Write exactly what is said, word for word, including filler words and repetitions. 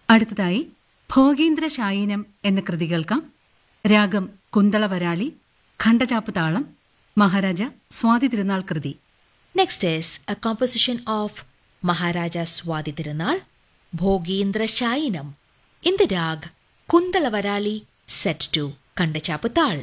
അടുത്തതായി ഭോഗീന്ദ്ര ശായിനം എന്ന കൃതി കേൾക്കാം. രാഗം കുന്തളവരാളി, ഖണ്ഡചാപ്പ് താളം, മഹാരാജ സ്വാതി തിരുനാൾ കൃതി. Next is a composition of Maharaja Swati Tirunal, Bhogindra Shayinam, in the rag Kundalavarali, set to Kandachappu Tal.